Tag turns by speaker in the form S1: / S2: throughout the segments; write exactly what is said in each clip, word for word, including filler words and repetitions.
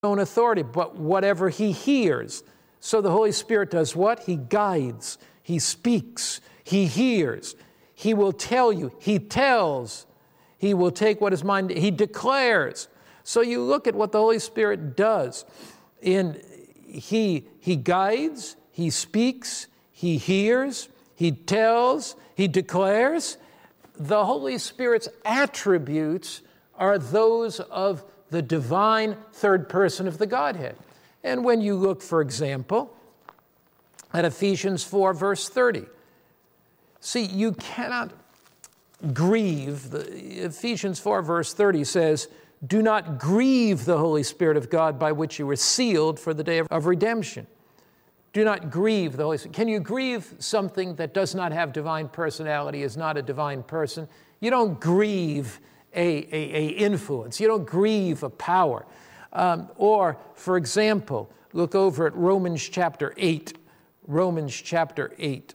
S1: own authority, but whatever he hears. So the Holy Spirit does what? He guides, he speaks, he hears, he will tell you, he tells, he will take what is mine, he declares. So you look at what the Holy Spirit does. In he, he guides, he speaks, he hears, he tells, he declares. The Holy Spirit's attributes are those of the divine third person of the Godhead. And when you look, for example, at Ephesians four, verse thirty, see, you cannot grieve. The, Ephesians four, verse thirty says, do not grieve the Holy Spirit of God by which you were sealed for the day of, of redemption. Do not grieve the Holy Spirit. Can you grieve something that does not have divine personality, is not a divine person? You don't grieve a, a, a influence. You don't grieve a power. Um, or, for example, look over at Romans chapter eight. Romans chapter eight.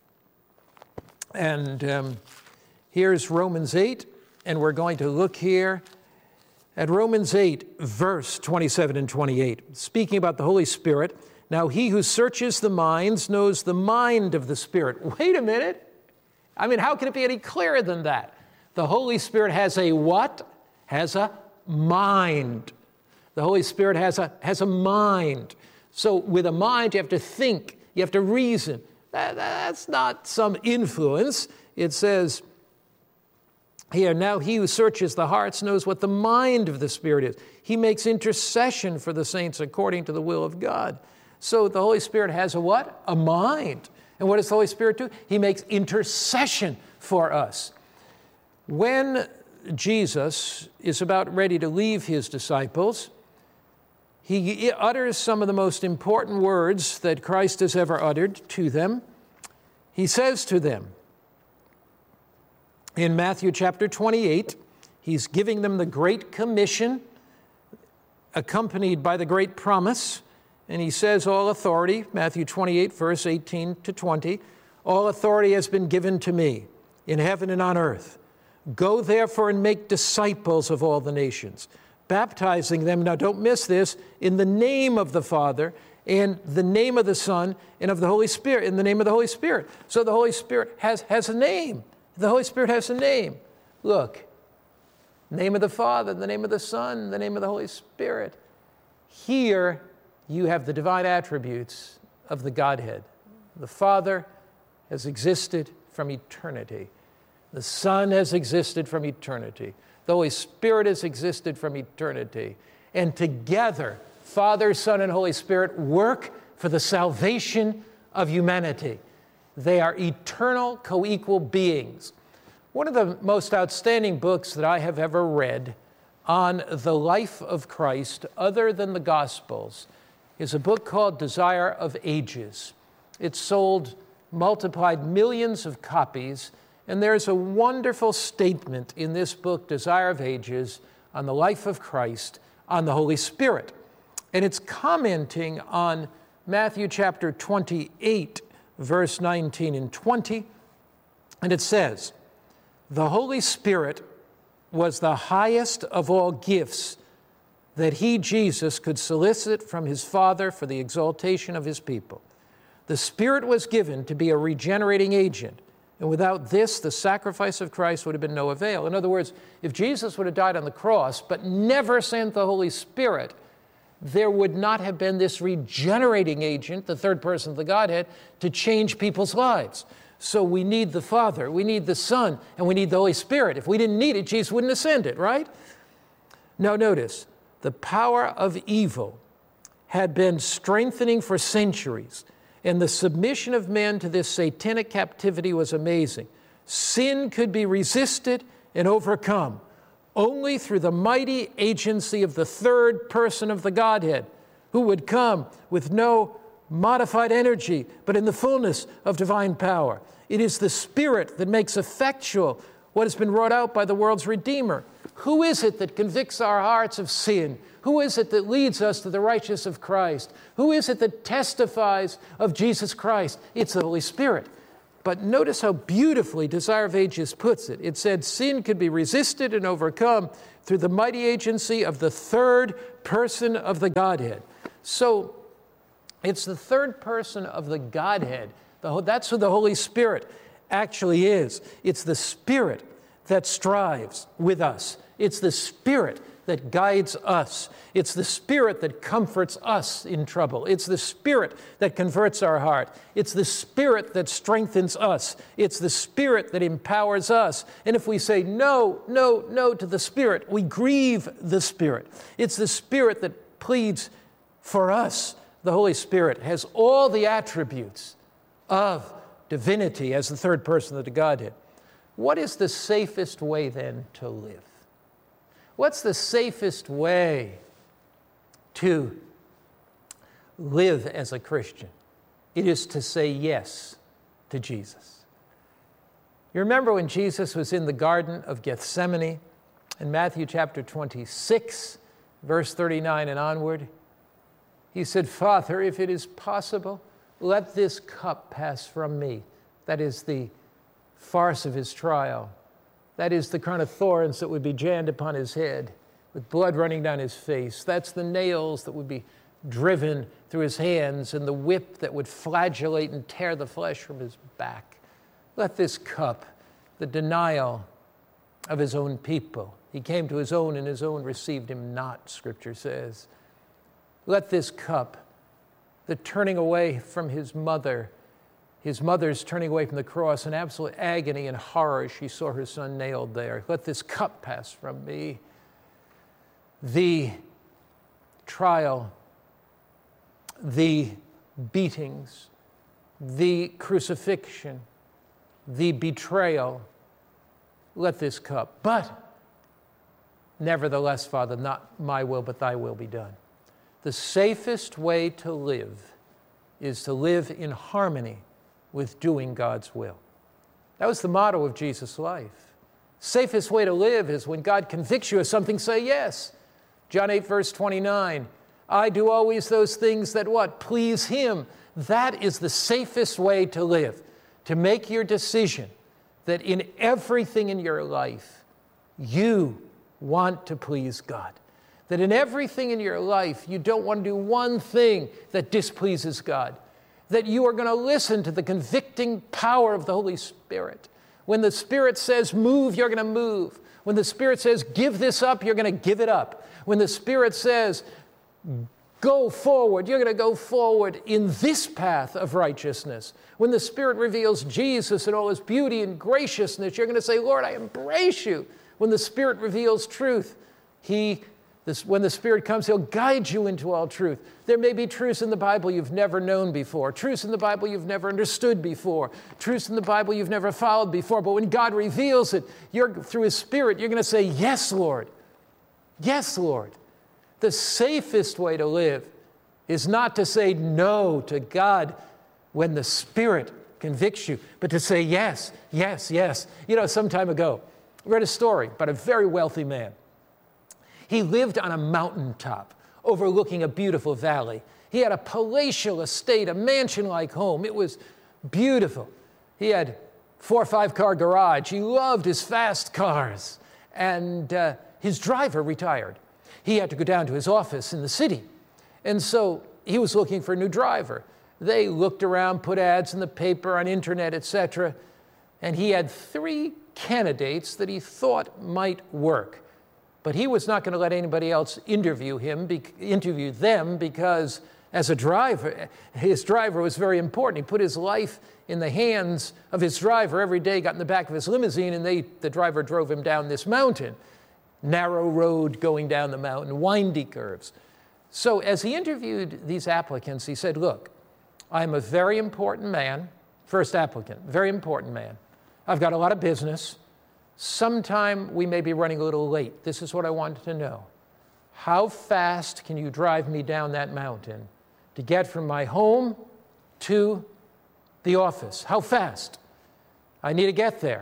S1: And um, here's Romans eight, and we're going to look here at Romans eight, verse twenty-seven and twenty-eight. Speaking about the Holy Spirit, now he who searches the minds knows the mind of the Spirit. Wait a minute. I mean, how can it be any clearer than that? The Holy Spirit has a what? Has a mind. The Holy Spirit has a, has a mind. So with a mind, you have to think. You have to reason. That, that's not some influence. It says here, now he who searches the hearts knows what the mind of the Spirit is. He makes intercession for the saints according to the will of God. So the Holy Spirit has a what? A mind. And what does the Holy Spirit do? He makes intercession for us. When Jesus is about ready to leave his disciples, he utters some of the most important words that Christ has ever uttered to them. He says to them, in Matthew chapter twenty-eight, he's giving them the Great Commission, accompanied by the great promise. And he says, all authority, Matthew twenty-eight, verse eighteen to twenty, all authority has been given to me in heaven and on earth. Go therefore and make disciples of all the nations, baptizing them, now don't miss this, in the name of the Father, and the name of the Son, and of the Holy Spirit, in the name of the Holy Spirit. So the Holy Spirit has, has a name. The Holy Spirit has a name. Look, name of the Father, the name of the Son, the name of the Holy Spirit. Here you have the divine attributes of the Godhead. The Father has existed from eternity. The Son has existed from eternity. The Holy Spirit has existed from eternity. And together, Father, Son, and Holy Spirit work for the salvation of humanity. They are eternal, co-equal beings. One of the most outstanding books that I have ever read on the life of Christ, other than the Gospels, is a book called Desire of Ages. It's sold, multiplied millions of copies, and there's a wonderful statement in this book, Desire of Ages, on the life of Christ, on the Holy Spirit. And it's commenting on Matthew chapter twenty-eight, verse nineteen and twenty. And it says, the Holy Spirit was the highest of all gifts that he, Jesus, could solicit from his Father for the exaltation of his people. The Spirit was given to be a regenerating agent, and without this, the sacrifice of Christ would have been no avail. In other words, if Jesus would have died on the cross, but never sent the Holy Spirit, there would not have been this regenerating agent, the third person of the Godhead, to change people's lives. So we need the Father, we need the Son, and we need the Holy Spirit. If we didn't need it, Jesus wouldn't have sent it, right? Now notice, the power of evil had been strengthening for centuries, and the submission of men to this satanic captivity was amazing. Sin could be resisted and overcome only through the mighty agency of the third person of the Godhead, who would come with no modified energy, but in the fullness of divine power. It is the Spirit that makes effectual what has been wrought out by the world's Redeemer. Who is it that convicts our hearts of sin? Who is it that leads us to the righteousness of Christ? Who is it that testifies of Jesus Christ? It's the Holy Spirit. but notice how beautifully Desire of Ages puts it. It said sin could be resisted and overcome through the mighty agency of the third person of the Godhead. So it's the third person of the Godhead. The, that's who the Holy Spirit actually is. It's the Spirit that strives with us. It's the Spirit that guides us. It's the Spirit that comforts us in trouble. It's the Spirit that converts our heart. It's the Spirit that strengthens us. It's the Spirit that empowers us. And if we say no, no, no to the Spirit, we grieve the Spirit. It's the Spirit that pleads for us. The Holy Spirit has all the attributes of divinity as the third person of the Godhead. What is the safest way then to live? What's the safest way to live as a Christian? It is to say yes to Jesus. You remember when Jesus was in the Garden of Gethsemane in Matthew chapter twenty-six, verse thirty-nine and onward? He said, Father, if it is possible, let this cup pass from me. That is the farce of his trial. That is the crown of thorns that would be jammed upon his head with blood running down his face. That's the nails that would be driven through his hands and the whip that would flagellate and tear the flesh from his back. Let this cup, the denial of his own people. He came to his own and his own received him not, Scripture says. Let this cup, the turning away from his mother, his mother's turning away from the cross in absolute agony and horror as she saw her son nailed there. Let this cup pass from me. The trial, the beatings, the crucifixion, the betrayal. Let this cup. But nevertheless, Father, not my will, but thy will be done. The safest way to live is to live in harmony with doing God's will. That was the motto of Jesus' life. Safest way to live is when God convicts you of something, say yes. John eight, verse twenty-nine, I do always those things that what? Please him. That is the safest way to live, to make your decision that in everything in your life, you want to please God. That in everything in your life, you don't want to do one thing that displeases God. That you are going to listen to the convicting power of the Holy Spirit. When the Spirit says move, you're going to move. When the Spirit says give this up, you're going to give it up. When the Spirit says go forward, you're going to go forward in this path of righteousness. When the Spirit reveals Jesus and all his beauty and graciousness, you're going to say, Lord, I embrace you. When the Spirit reveals truth, he This, when the Spirit comes, he'll guide you into all truth. There may be truths in the Bible you've never known before, truths in the Bible you've never understood before, truths in the Bible you've never followed before. But when God reveals it, you're, through his Spirit, you're going to say, yes, Lord. Yes, Lord. The safest way to live is not to say no to God when the Spirit convicts you, but to say yes, yes, yes. You know, some time ago, I read a story about a very wealthy man. He lived on a mountaintop overlooking a beautiful valley. He had a palatial estate, a mansion-like home. It was beautiful. He had four or five car garage. He loved his fast cars. And uh, his driver retired. He had to go down to his office in the city. And so he was looking for a new driver. They looked around, put ads in the paper, on internet, et cetera. And he had three candidates that he thought might work. But he was not going to let anybody else interview him, be, interview them, because as a driver, his driver was very important. He put his life in the hands of his driver every day, got in the back of his limousine, and they, the driver drove him down this mountain. Narrow road going down the mountain, windy curves. So as he interviewed these applicants, he said, look, I'm a very important man, first applicant, very important man. I've got a lot of business. Sometime we may be running a little late. This is what I wanted to know. How fast can you drive me down that mountain to get from my home to the office? How fast? I need to get there.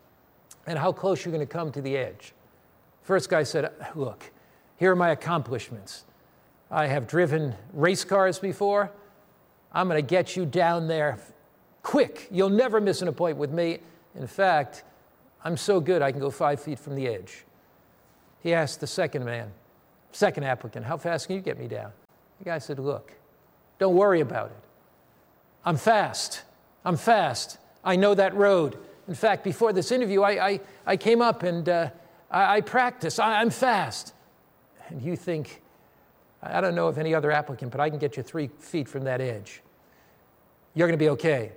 S1: And how close you're going to come to the edge? First guy said, look, here are my accomplishments. I have driven race cars before. I'm going to get you down there Quick, you'll never miss an appointment with me. In fact, I'm so good I can go five feet from the edge. He asked the second man, second applicant, how fast can you get me down? The guy said, look, don't worry about it. I'm fast. I'm fast. I know that road. In fact, before this interview, I, I, I came up and uh, I, I practiced. I, I'm fast. And you think, I don't know of any other applicant, but I can get you three feet from that edge. You're going to be okay.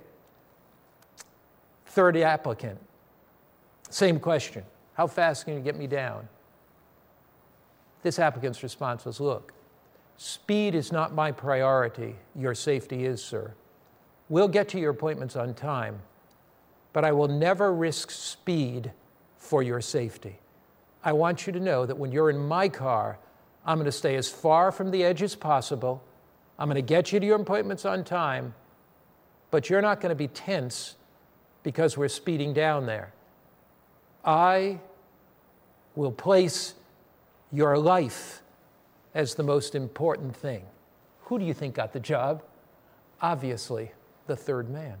S1: Third applicant, same question. How fast can you get me down? This applicant's response was, look, speed is not my priority. Your safety is, sir. We'll get to your appointments on time, but I will never risk speed for your safety. I want you to know that when you're in my car, I'm going to stay as far from the edge as possible. I'm going to get you to your appointments on time, but you're not going to be tense because we're speeding down there. I will place your life as the most important thing. Who do you think got the job? Obviously, the third man.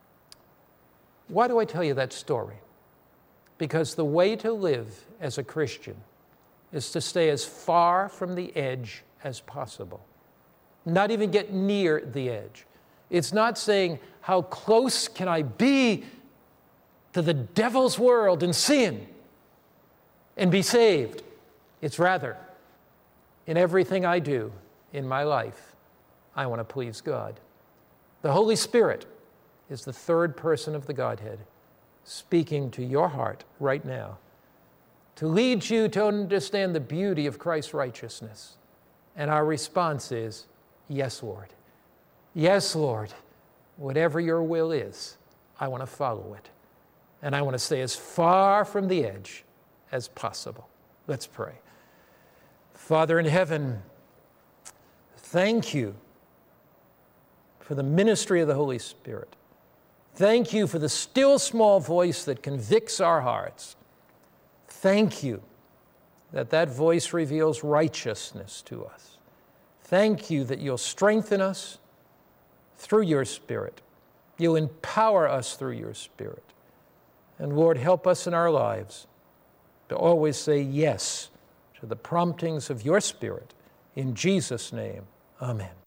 S1: Why do I tell you that story? Because the way to live as a Christian is to stay as far from the edge as possible. Not even get near the edge. It's not saying, how close can I be to the devil's world and sin and be saved? It's rather, in everything I do in my life, I want to please God. The Holy Spirit is the third person of the Godhead speaking to your heart right now to lead you to understand the beauty of Christ's righteousness. And our response is, yes, Lord. Yes, Lord. Whatever your will is, I want to follow it. And I want to stay as far from the edge as possible. Let's pray. Father in heaven, thank you for the ministry of the Holy Spirit. Thank you for the still small voice that convicts our hearts. Thank you that that voice reveals righteousness to us. Thank you that you'll strengthen us through your Spirit. You'll empower us through your Spirit. And Lord, help us in our lives to always say yes to the promptings of your Spirit. In Jesus' name, amen.